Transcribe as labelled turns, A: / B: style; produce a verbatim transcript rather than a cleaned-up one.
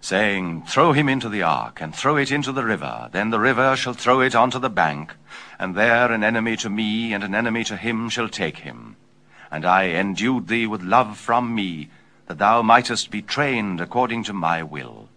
A: saying, Throw him into the ark, and throw it into the river. Then the river shall throw it onto the bank, and there an enemy to me and an enemy to him shall take him. And I endued thee with love from me, that thou mightest be trained according to my will.